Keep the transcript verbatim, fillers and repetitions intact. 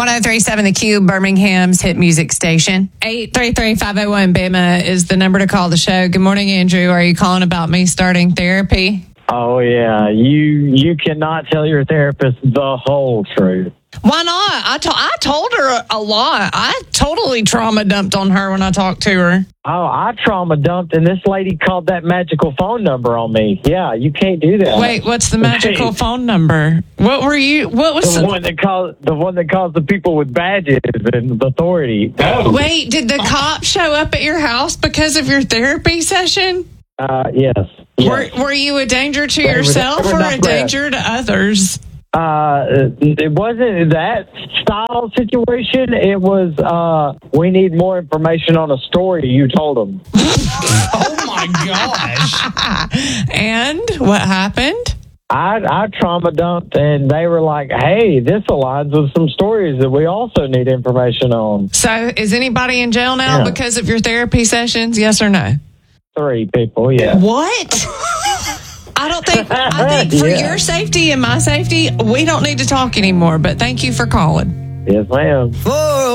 oh three point seven The Cube, Birmingham's hit music station. eight three three, five oh one, B I M A is the number to call the show. Good morning, Andrew. Are you calling about me starting therapy? Oh, yeah. You you cannot tell your therapist the whole truth. Why not? I, to- I told her a lot. I totally trauma dumped on her when I talked to her. Oh, I trauma dumped, and this lady called that magical phone number on me. Yeah, you can't do that. Wait, what's the magical phone number? What were you? What was the the one that calls the one that calls the people with badges and authority? Wait, did the cop show up at your house because of your therapy session? Uh, yes. yes. Were Were you a danger to They were- yourself they were or not a danger to others? Uh, it wasn't that style situation. It was, uh, we need more information on a story you told them. Oh, my gosh. And what happened? I, I trauma dumped, and they were like, hey, this aligns with some stories that we also need information on. So is anybody in jail now Yeah. because of your therapy sessions? Yes or no? Three people, yeah. What? I don't think, I think for Yeah. your safety and my safety, we don't need to talk anymore, but thank you for calling. Yes, ma'am.